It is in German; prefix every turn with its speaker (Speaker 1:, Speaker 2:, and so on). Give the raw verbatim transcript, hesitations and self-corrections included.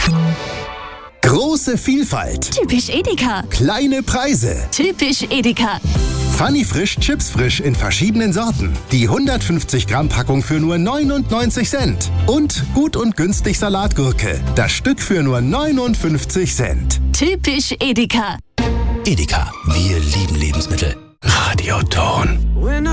Speaker 1: Große Vielfalt.
Speaker 2: Typisch Edeka.
Speaker 1: Kleine Preise.
Speaker 2: Typisch Edeka.
Speaker 1: Funny Frisch Chips Frisch in verschiedenen Sorten. Die hundertfünfzig Gramm Packung für nur neunundneunzig Cent. Und gut und günstig Salatgurke. Das Stück für nur neunundfünfzig Cent.
Speaker 2: Typisch Edeka.
Speaker 3: Edeka, wir lieben Lebensmittel. Radioton.